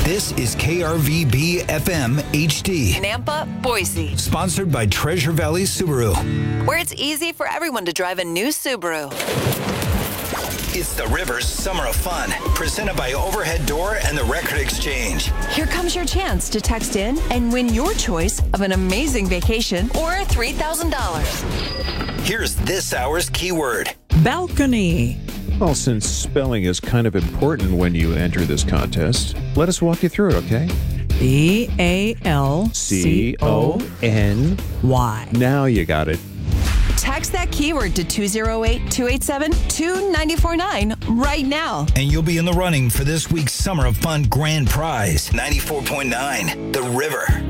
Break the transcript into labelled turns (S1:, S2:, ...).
S1: This is KRVB FM HD.
S2: Nampa, Boise.
S1: Sponsored by Treasure Valley Subaru.
S2: Where it's easy for everyone to drive a new Subaru.
S1: It's the Rivers Summer of Fun, presented by Overhead Door and the Record Exchange.
S2: Here comes your chance to text in and win your choice of an amazing vacation or $3,000.
S1: Here's this hour's keyword.
S3: Balcony.
S4: Well, since spelling is kind of important when you enter this contest, let us walk you through it, okay?
S3: BALCONY.
S4: Now you got it.
S2: Text that keyword to 208-287-2949 right now.
S1: And you'll be in the running for this week's Summer of Fun grand prize. 94.9, The River.